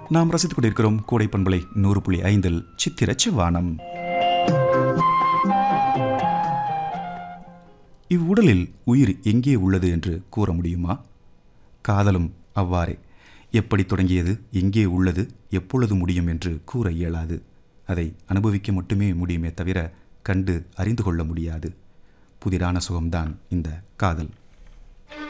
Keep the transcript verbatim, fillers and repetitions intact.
நாம் ரசித்துக் கொண்டிருக்கிறோம் கோடை பண்பலை நூறு புள்ளி ஐந்தில் சித்திர செவ்வானம். இவ்வுடலில் உயிர் எங்கே உள்ளது என்று கூற முடியுமா? காதலும் அவ்வாறே. எப்படி தொடங்கியது, எங்கே உள்ளது, எப்பொழுது முடியும் என்று கூற இயலாது. அதை அனுபவிக்க மட்டுமே முடியுமே தவிர கண்டு அறிந்து கொள்ள முடியாது. புதிரான சுகம்தான் இந்த காதல்.